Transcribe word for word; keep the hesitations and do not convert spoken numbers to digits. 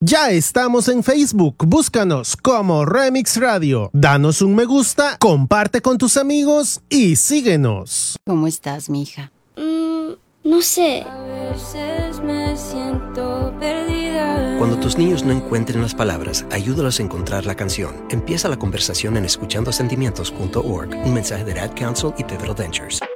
Ya estamos en Facebook, búscanos como Remix Radio. Danos un me gusta, comparte con tus amigos y síguenos. ¿Cómo estás, mija? Mm, no sé. A veces me siento perdida. Cuando tus niños no encuentren las palabras, ayúdalos a encontrar la canción. Empieza la conversación en escuchando sentimientos punto org. Un mensaje de Ad Council y Pivotal Ventures.